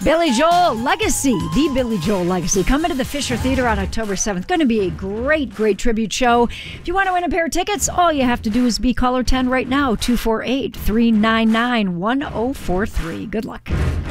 Billy Joel Legacy, the Billy Joel Legacy, coming to the Fisher Theater on October 7th. Going to be a great tribute show. If you want to win a pair of tickets, all you have to do is be caller 10 right now, 248-399-1043. Good luck.